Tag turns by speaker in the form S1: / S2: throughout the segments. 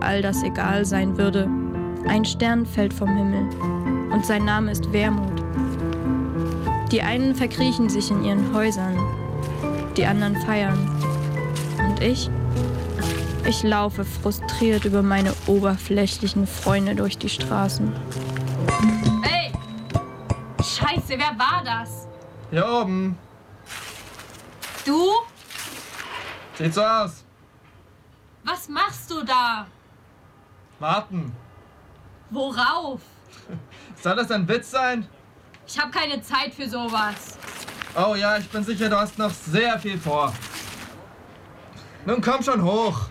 S1: all das egal sein würde. Ein Stern fällt vom Himmel und sein Name ist Wermut. Die einen verkriechen sich in ihren Häusern, die anderen feiern. Und ich? Ich laufe frustriert über meine oberflächlichen Freunde durch die Straßen.
S2: Ey! Scheiße, wer war das?
S3: Hier oben.
S2: Du?
S3: Sieht so aus.
S2: Was machst du da?
S3: Warten.
S2: Worauf?
S3: Soll das ein Witz sein?
S2: Ich habe keine Zeit für sowas.
S3: Oh ja, ich bin sicher, du hast noch sehr viel vor. Nun komm schon hoch.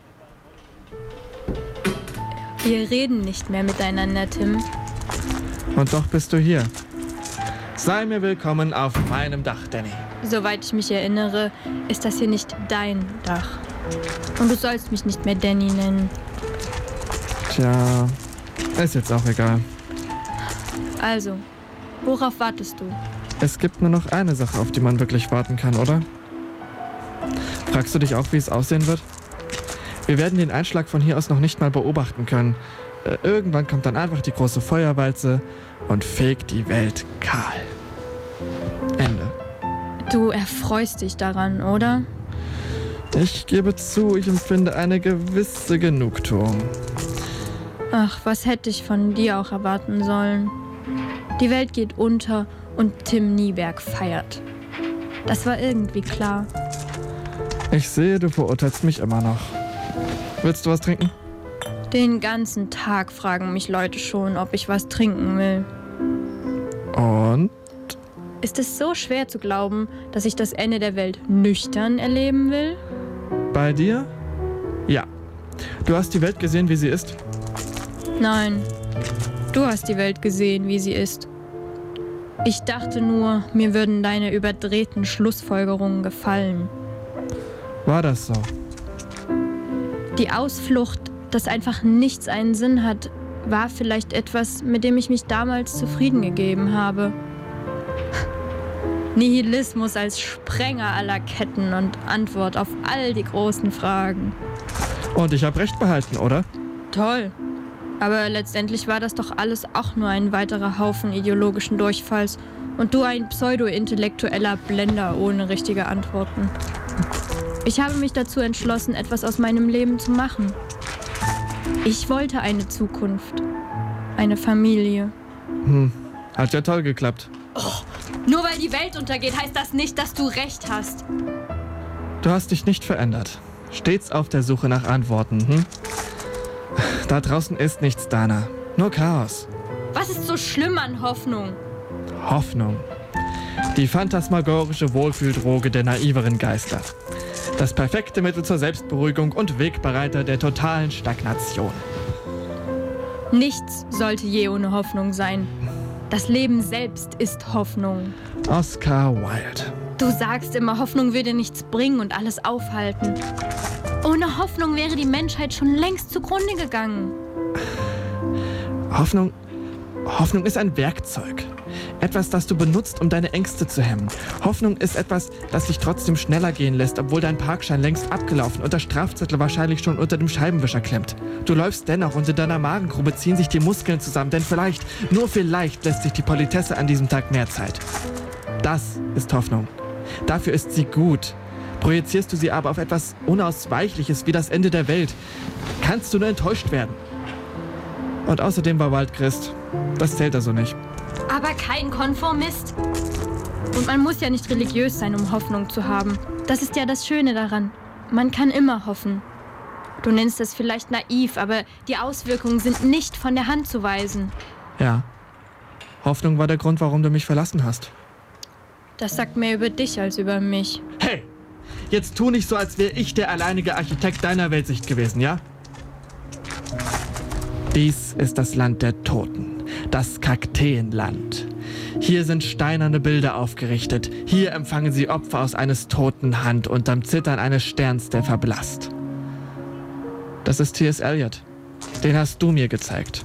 S1: Wir reden nicht mehr miteinander, Tim.
S3: Und doch bist du hier. Sei mir willkommen auf meinem Dach, Danny.
S1: Soweit ich mich erinnere, ist das hier nicht dein Dach. Und du sollst mich nicht mehr Danny nennen.
S3: Tja, ist jetzt auch egal.
S1: Also, worauf wartest du?
S3: Es gibt nur noch eine Sache, auf die man wirklich warten kann, oder? Fragst du dich auch, wie es aussehen wird? Wir werden den Einschlag von hier aus noch nicht mal beobachten können. Irgendwann kommt dann einfach die große Feuerwalze und fegt die Welt kahl. Ende.
S1: Du erfreust dich daran, oder?
S3: Ich gebe zu, ich empfinde eine gewisse Genugtuung.
S1: Ach, was hätte ich von dir auch erwarten sollen? Die Welt geht unter und Tim Nieberg feiert. Das war irgendwie klar.
S3: Ich sehe, du verurteilst mich immer noch. Willst du was trinken?
S1: Den ganzen Tag fragen mich Leute schon, ob ich was trinken will.
S3: Und?
S1: Ist es so schwer zu glauben, dass ich das Ende der Welt nüchtern erleben will?
S3: Bei dir? Ja. Du hast die Welt gesehen, wie sie ist?
S1: Nein, du hast die Welt gesehen, wie sie ist. Ich dachte nur, mir würden deine überdrehten Schlussfolgerungen gefallen.
S3: War das so?
S1: Die Ausflucht, dass einfach nichts einen Sinn hat, war vielleicht etwas, mit dem ich mich damals zufrieden gegeben habe. Nihilismus als Sprenger aller Ketten und Antwort auf all die großen Fragen.
S3: Und ich habe recht behalten, oder?
S1: Toll. Aber letztendlich war das doch alles auch nur ein weiterer Haufen ideologischen Durchfalls und du ein pseudo-intellektueller Blender ohne richtige Antworten. Ich habe mich dazu entschlossen, etwas aus meinem Leben zu machen. Ich wollte eine Zukunft. Eine Familie.
S3: Hat ja toll geklappt.
S2: Nur weil die Welt untergeht, heißt das nicht, dass du recht hast.
S3: Du hast dich nicht verändert. Stets auf der Suche nach Antworten, Da draußen ist nichts, Dana. Nur Chaos.
S2: Was ist so schlimm an Hoffnung?
S3: Hoffnung. Die phantasmagorische Wohlfühldroge der naiveren Geister. Das perfekte Mittel zur Selbstberuhigung und Wegbereiter der totalen Stagnation.
S1: Nichts sollte je ohne Hoffnung sein. Das Leben selbst ist Hoffnung.
S3: Oscar Wilde.
S1: Du sagst immer, Hoffnung würde nichts bringen und alles aufhalten. Ohne Hoffnung wäre die Menschheit schon längst zugrunde gegangen.
S3: Hoffnung ist ein Werkzeug. Etwas, das du benutzt, um deine Ängste zu hemmen. Hoffnung ist etwas, das dich trotzdem schneller gehen lässt, obwohl dein Parkschein längst abgelaufen und der Strafzettel wahrscheinlich schon unter dem Scheibenwischer klemmt. Du läufst dennoch und in deiner Magengrube ziehen sich die Muskeln zusammen, denn vielleicht, nur vielleicht, lässt sich die Politesse an diesem Tag mehr Zeit. Das ist Hoffnung. Dafür ist sie gut. Projizierst du sie aber auf etwas Unausweichliches wie das Ende der Welt, kannst du nur enttäuscht werden. Und außerdem war Wilde Christ. Das zählt also nicht.
S2: Aber kein Konformist.
S1: Und man muss ja nicht religiös sein, um Hoffnung zu haben. Das ist ja das Schöne daran. Man kann immer hoffen. Du nennst es vielleicht naiv, aber die Auswirkungen sind nicht von der Hand zu weisen.
S3: Ja. Hoffnung war der Grund, warum du mich verlassen hast.
S1: Das sagt mehr über dich als über mich.
S3: Hey! Jetzt tu nicht so, als wäre ich der alleinige Architekt deiner Weltsicht gewesen, ja? Dies ist das Land der Toten, das Kakteenland. Hier sind steinerne Bilder aufgerichtet. Hier empfangen sie Opfer aus eines toten Hand unterm Zittern eines Sterns, der verblasst. Das ist T.S. Eliot. Den hast du mir gezeigt.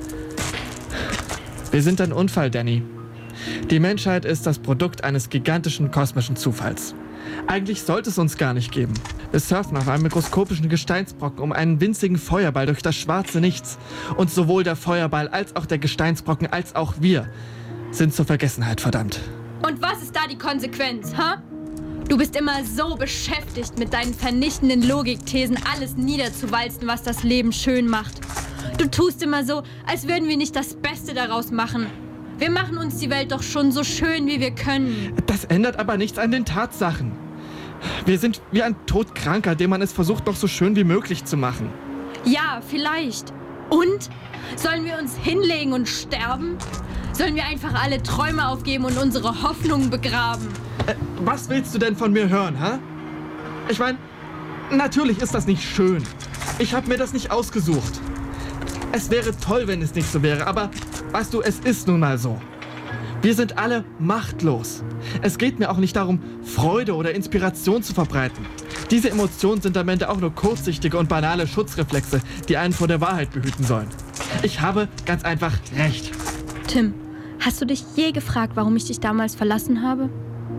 S3: Wir sind ein Unfall, Danny. Die Menschheit ist das Produkt eines gigantischen kosmischen Zufalls. Eigentlich sollte es uns gar nicht geben. Wir surfen auf einem mikroskopischen Gesteinsbrocken um einen winzigen Feuerball durch das schwarze Nichts. Und sowohl der Feuerball als auch der Gesteinsbrocken als auch wir sind zur Vergessenheit verdammt.
S2: Und was ist da die Konsequenz, ha? Du bist immer so beschäftigt, mit deinen vernichtenden Logikthesen alles niederzuwalzen, was das Leben schön macht. Du tust immer so, als würden wir nicht das Beste daraus machen. Wir machen uns die Welt doch schon so schön, wie wir können.
S3: Das ändert aber nichts an den Tatsachen. Wir sind wie ein Todkranker, dem man es versucht, noch so schön wie möglich zu machen.
S2: Ja, vielleicht. Und? Sollen wir uns hinlegen und sterben? Sollen wir einfach alle Träume aufgeben und unsere Hoffnungen begraben?
S3: Was willst du denn von mir hören, ha? Ich meine, natürlich ist das nicht schön. Ich habe mir das nicht ausgesucht. Es wäre toll, wenn es nicht so wäre, aber weißt du, es ist nun mal so. Wir sind alle machtlos. Es geht mir auch nicht darum, Freude oder Inspiration zu verbreiten. Diese Emotionen sind am Ende auch nur kurzsichtige und banale Schutzreflexe, die einen vor der Wahrheit behüten sollen. Ich habe ganz einfach recht.
S1: Tim, hast du dich je gefragt, warum ich dich damals verlassen habe?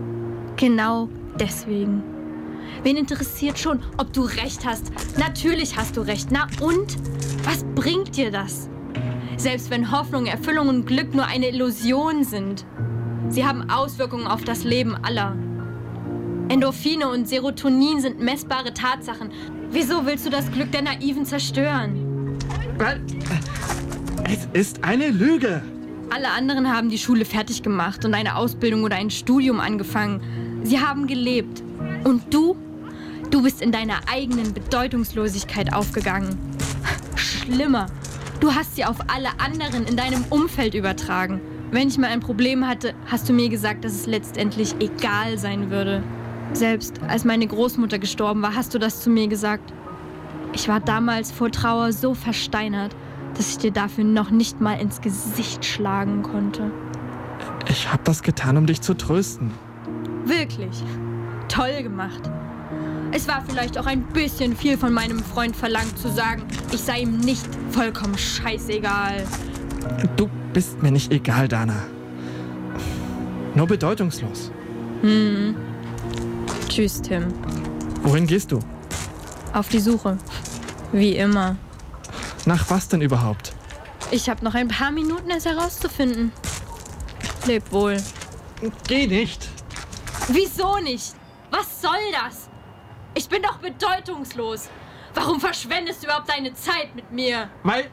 S1: Genau deswegen.
S2: Wen interessiert schon, ob du recht hast? Natürlich hast du recht. Na und? Was bringt dir das? Selbst wenn Hoffnung, Erfüllung und Glück nur eine Illusion sind. Sie haben Auswirkungen auf das Leben aller. Endorphine und Serotonin sind messbare Tatsachen. Wieso willst du das Glück der Naiven zerstören?
S3: Weil es ist eine Lüge.
S1: Alle anderen haben die Schule fertig gemacht und eine Ausbildung oder ein Studium angefangen. Sie haben gelebt. Und du? Du bist in deiner eigenen Bedeutungslosigkeit aufgegangen. Schlimmer. Du hast sie auf alle anderen in deinem Umfeld übertragen. Wenn ich mal ein Problem hatte, hast du mir gesagt, dass es letztendlich egal sein würde. Selbst als meine Großmutter gestorben war, hast du das zu mir gesagt. Ich war damals vor Trauer so versteinert, dass ich dir dafür noch nicht mal ins Gesicht schlagen konnte.
S3: Ich habe das getan, um dich zu trösten.
S1: Wirklich. Toll gemacht. Es war vielleicht auch ein bisschen viel von meinem Freund verlangt zu sagen, ich sei ihm nicht vollkommen scheißegal.
S3: Du bist mir nicht egal, Dana. Nur bedeutungslos.
S1: Tschüss, Tim.
S3: Wohin gehst du?
S1: Auf die Suche. Wie immer.
S3: Nach was denn überhaupt?
S1: Ich habe noch ein paar Minuten, es herauszufinden. Leb wohl.
S3: Geh nicht.
S2: Wieso nicht? Was soll das? Ich bin doch bedeutungslos. Warum verschwendest du überhaupt deine Zeit mit mir?
S3: Weil...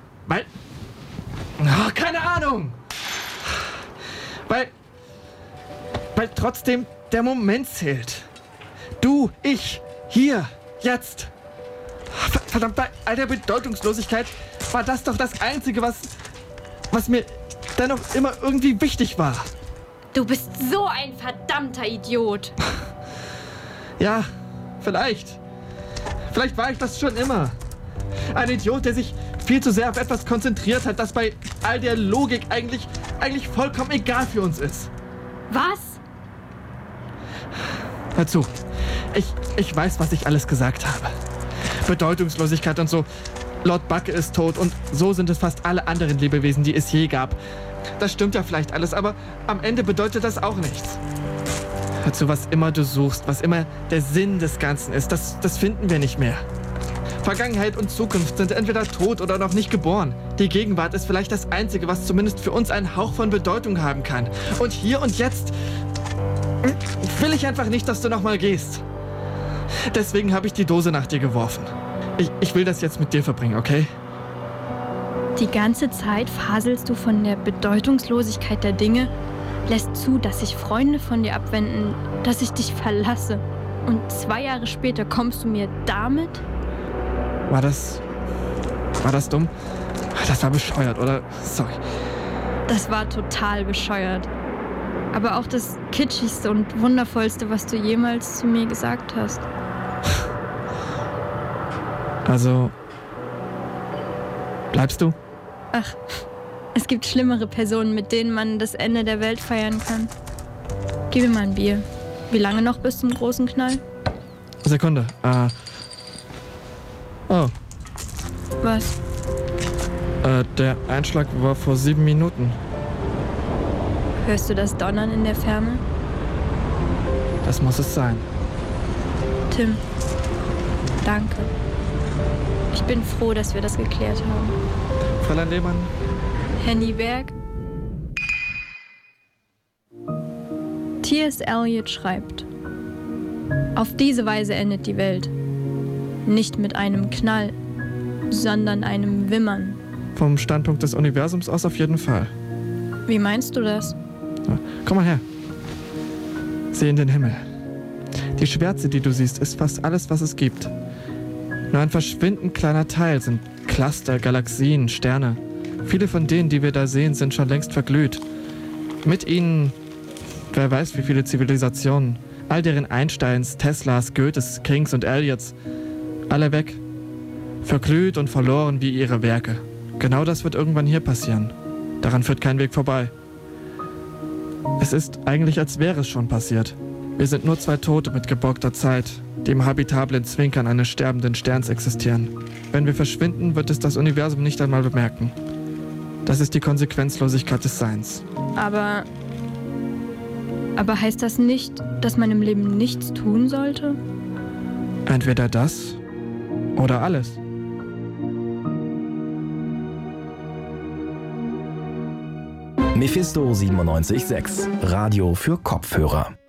S3: Oh, keine Ahnung. Weil trotzdem der Moment zählt. Du, ich, hier, jetzt. Verdammt, bei all der Bedeutungslosigkeit war das doch das Einzige, was mir dennoch immer irgendwie wichtig war.
S2: Du bist so ein verdammter Idiot.
S3: Ja, vielleicht. Vielleicht war ich das schon immer. Ein Idiot, der sich viel zu sehr auf etwas konzentriert hat, das bei all der Logik eigentlich vollkommen egal für uns ist.
S2: Was?
S3: Hör zu. Ich weiß, was ich alles gesagt habe. Bedeutungslosigkeit und so. Lord Bucke ist tot und so sind es fast alle anderen Lebewesen, die es je gab. Das stimmt ja vielleicht alles, aber am Ende bedeutet das auch nichts. Hör zu, was immer du suchst, was immer der Sinn des Ganzen ist, das finden wir nicht mehr. Vergangenheit und Zukunft sind entweder tot oder noch nicht geboren. Die Gegenwart ist vielleicht das Einzige, was zumindest für uns einen Hauch von Bedeutung haben kann. Und hier und jetzt will ich einfach nicht, dass du nochmal gehst. Deswegen habe ich die Dose nach dir geworfen. Ich will das jetzt mit dir verbringen, okay?
S1: Die ganze Zeit faselst du von der Bedeutungslosigkeit der Dinge, lässt zu, dass sich Freunde von dir abwenden, dass ich dich verlasse. Und 2 Jahre später kommst du mir damit?
S3: War das dumm? Das war bescheuert, oder? Sorry.
S1: Das war total bescheuert. Aber auch das kitschigste und wundervollste, was du jemals zu mir gesagt hast.
S3: Also, bleibst du?
S1: Ach, es gibt schlimmere Personen, mit denen man das Ende der Welt feiern kann. Gib mir mal ein Bier. Wie lange noch bis zum großen Knall?
S3: Sekunde. Oh.
S1: Was?
S3: Der Einschlag war vor 7 Minuten.
S1: Hörst du das Donnern in der Ferne?
S3: Das muss es sein.
S1: Tim, Danke. Ich bin froh, dass wir das geklärt haben.
S3: Fräulein Lehmann?
S1: Henny Berg? T.S. Eliot schreibt: Auf diese Weise endet die Welt. Nicht mit einem Knall, sondern einem Wimmern.
S3: Vom Standpunkt des Universums aus auf jeden Fall.
S1: Wie meinst du das?
S3: Ja, komm mal her. Sieh in den Himmel. Die Schwärze, die du siehst, ist fast alles, was es gibt. Nur ein verschwindend kleiner Teil sind Cluster, Galaxien, Sterne. Viele von denen, die wir da sehen, sind schon längst verglüht. Mit ihnen, wer weiß wie viele Zivilisationen. All deren Einsteins, Teslas, Goethes, Kings und Eliots. Alle weg. Verglüht und verloren wie ihre Werke. Genau das wird irgendwann hier passieren. Daran führt kein Weg vorbei. Es ist eigentlich, als wäre es schon passiert. Wir sind nur zwei Tote mit geborgter Zeit, die im habitablen Zwinkern eines sterbenden Sterns existieren. Wenn wir verschwinden, wird es das Universum nicht einmal bemerken. Das ist die Konsequenzlosigkeit des Seins.
S1: Aber heißt das nicht, dass man im Leben nichts tun sollte?
S3: Entweder das oder alles.
S4: Mephisto 97.6, Radio für Kopfhörer.